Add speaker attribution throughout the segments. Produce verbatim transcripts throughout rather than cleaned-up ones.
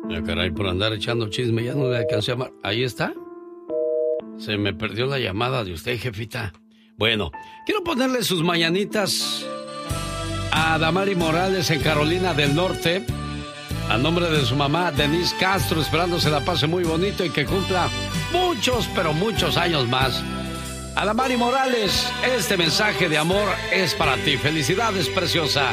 Speaker 1: Ya, caray, por andar echando chisme, ya no le alcancé a llamar. Ahí está. Se me perdió la llamada de usted, jefita. Bueno, quiero ponerle sus mañanitas a Damari Morales en Carolina del Norte, a nombre de su mamá, Denise Castro, esperando se la pase muy bonito y que cumpla muchos, pero muchos años más. A Damari Morales, este mensaje de amor es para ti. Felicidades, preciosa.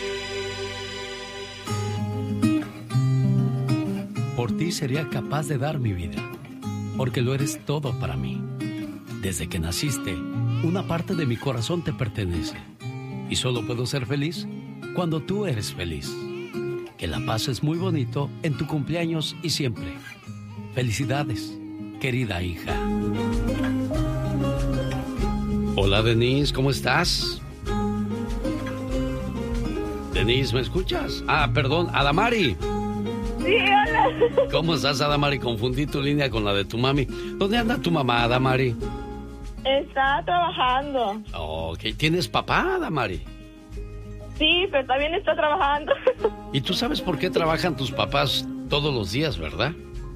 Speaker 1: Por ti sería capaz de dar mi vida, porque lo eres todo para mí. Desde que naciste, una parte de mi corazón te pertenece. Y solo puedo ser feliz cuando tú eres feliz. Que la pases muy bonito en tu cumpleaños y siempre. Felicidades, querida hija. Hola, Denise, ¿cómo estás? Denise, ¿me escuchas? Ah, perdón, Adamari.
Speaker 2: Sí, hola.
Speaker 1: ¿Cómo estás, Adamari? Confundí tu línea con la de tu mami. ¿Dónde anda tu mamá, Adamari?
Speaker 2: Está trabajando.
Speaker 1: Ok, ¿tienes papá, Adamari?
Speaker 2: Sí, pero también está trabajando.
Speaker 1: ¿Y tú sabes por qué trabajan tus papás todos los días, verdad?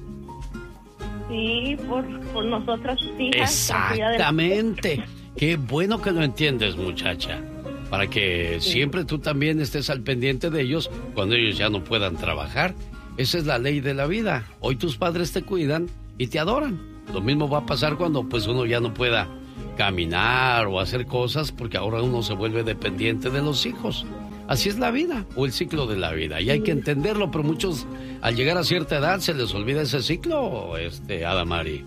Speaker 2: Sí, por, por nosotras hijas.
Speaker 1: Exactamente. Qué bueno que lo entiendes, muchacha. Para que sí. Siempre tú también estés al pendiente de ellos cuando ellos ya no puedan trabajar. Esa es la ley de la vida. Hoy tus padres te cuidan y te adoran. Lo mismo va a pasar cuando pues uno ya no pueda caminar o hacer cosas, porque ahora uno se vuelve dependiente de los hijos. Así es la vida, o el ciclo de la vida, y hay que entenderlo, pero muchos al llegar a cierta edad se les olvida ese ciclo, este, Adamari.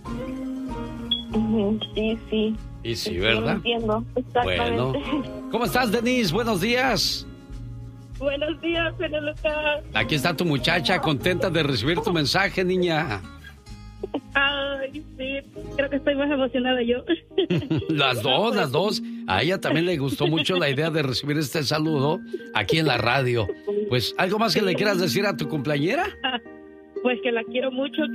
Speaker 2: Sí, sí.
Speaker 1: Y sí, ¿verdad?
Speaker 2: Sí, entiendo, exactamente.
Speaker 1: Bueno, ¿cómo estás, Denise? Buenos días.
Speaker 2: Buenos días, Penelope.
Speaker 1: Aquí está tu muchacha, contenta de recibir tu mensaje, niña.
Speaker 2: Ay, sí, creo que estoy más emocionada yo.
Speaker 1: Las dos, las dos. A ella también le gustó mucho la idea de recibir este saludo aquí en la radio. Pues, ¿algo más que le quieras decir a tu cumpleañera?
Speaker 2: Pues que la quiero mucho.